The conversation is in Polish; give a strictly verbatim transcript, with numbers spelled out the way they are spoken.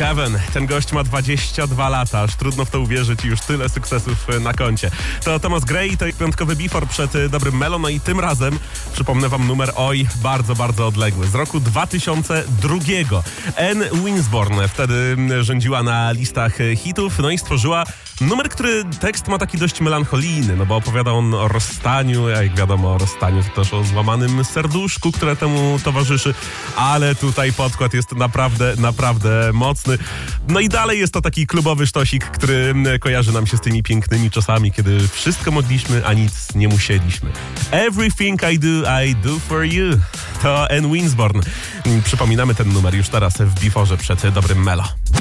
Heaven. Ten gość ma dwadzieścia dwa lata, aż trudno w to uwierzyć i już tyle sukcesów na koncie. To Thomas Gray, to piątkowy before przed Dobrym Melo, no i tym razem przypomnę wam numer oj, bardzo, bardzo odległy. Z roku dwa tysiące drugiego. Anne Winsborn wtedy rządziła na listach hitów, no i stworzyła numer, który tekst ma taki dość melancholijny, no bo opowiada on o rozstaniu, a jak wiadomo o rozstaniu to też o złamanym serduszku, które temu towarzyszy, ale tutaj podkład jest naprawdę, naprawdę mocny. No i dalej jest to taki klubowy sztosik, który kojarzy nam się z tymi pięknymi czasami, kiedy wszystko mogliśmy, a nic nie musieliśmy. Everything I do, I do for you. To Anne Winsborn. Przypominamy ten numer już teraz w biforze przed Dobrym Melo.